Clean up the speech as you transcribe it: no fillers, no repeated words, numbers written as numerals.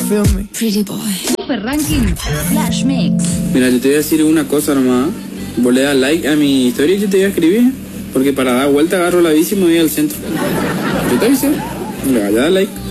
Pretty boy. Super ranking Flash Mix. Mira, yo te voy a decir una cosa nomás. Vos le das like a mi historia y yo te voy a escribir. Porque para dar vuelta agarro la bici y me voy al centro. Yo te avisé. Le vaya a dar like.